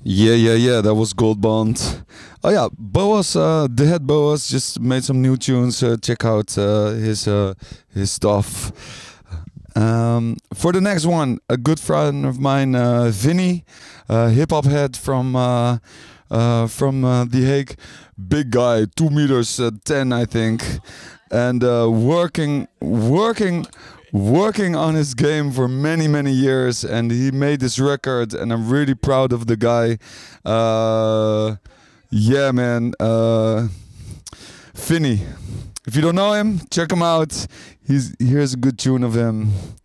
Yeah. That was Gold Bond. Oh yeah, Boas, the head Boas just made some new tunes. Check out his stuff. For the next one, a good friend of mine, Vinny, hip hop head from The Hague, big guy, 2 meters 10, I think, and working on his game for many years, and he made this record, and I'm really proud of the guy. Yeah, man, Finny. If you don't know him, check him out. Here's a good tune of him.